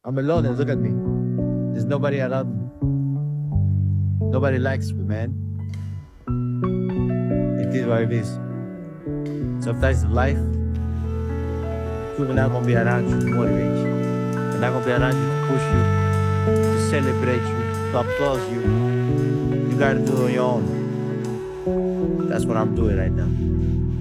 I'm alone and look at me. There's nobody around me. Nobody likes me, man. It is what it is. Sometimes in life, people are not gonna be around you to motivate you. They're not gonna be around you to push you, to celebrate you, to applaud you. You gotta do it on your own. That's what I'm doing right now.